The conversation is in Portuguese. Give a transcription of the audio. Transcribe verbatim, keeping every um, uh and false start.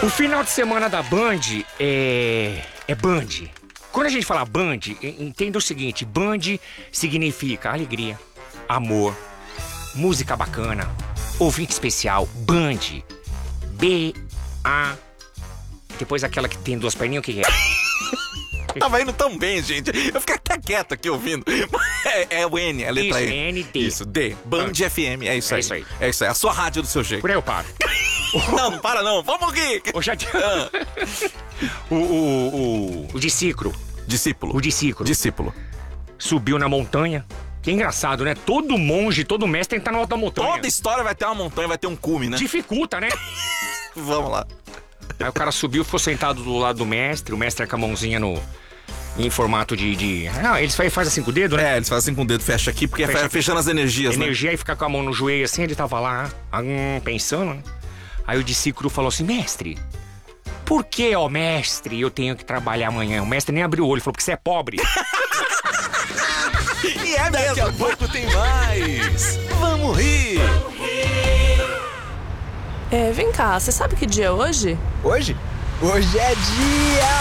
O final de semana da Band é... é Band. Quando a gente fala Band, entenda o seguinte: Band significa alegria, amor, música bacana, ouvinte especial. Band. B A Depois aquela que tem duas perninhas, o que é? Tava indo tão bem, gente. Eu fiquei até quieto aqui ouvindo. É, é o N, é a letra Isso, E. N, D. Isso, D. Band Ah. F M, é isso É aí. isso aí. É isso aí, a sua rádio do seu jeito. Por aí eu paro. Não, não para não, vamos aqui. Ô, já... o, o, o, o discípulo, Discípulo. o discípulo Discípulo. subiu na montanha. Que engraçado, né? Todo monge, todo mestre tem que estar na alta da montanha. Toda história vai ter uma montanha, vai ter um cume, né? Dificulta, né? Vamos lá. Aí o cara subiu, ficou sentado do lado do mestre. O mestre com a mãozinha no... em formato de... de... Ah, eles fazem faz assim com o dedo, né? É, eles fazem assim com o dedo, fecha aqui, porque Fecha é aqui. fechando as energias, Energia, e ficar com a mão no joelho assim. Ele tava lá, hum, pensando, né? Aí o discípulo falou assim: mestre, por que, ó mestre, eu tenho que trabalhar amanhã? O mestre nem abriu o olho, falou: porque você é pobre. né? E é mesmo. Daqui a pouco tem mais. Vamos rir. É, vem cá, você sabe que dia é hoje? Hoje? Hoje é dia